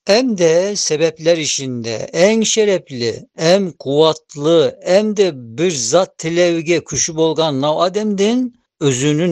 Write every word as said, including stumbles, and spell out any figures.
Hem de sebepler işinde en şerefli, en kuvvetli, hem de bir zat tilevge kuşu bolgan nav ademden özünün